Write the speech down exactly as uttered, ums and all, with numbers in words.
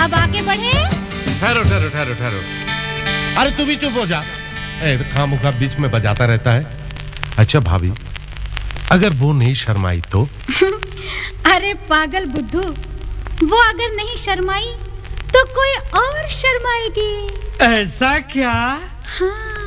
अब आगे बढ़े। ठहरो ठहरो ठहरो ठहरो। अरे तू भी चुप हो जा। ए, खामुखा बीच में बजाता रहता है। अच्छा भाभी, अगर वो नहीं शर्माई तो? अरे पागल बुद्धू, वो अगर नहीं शर्माई तो कोई और शर्माएगी। ऐसा क्या? हाँ।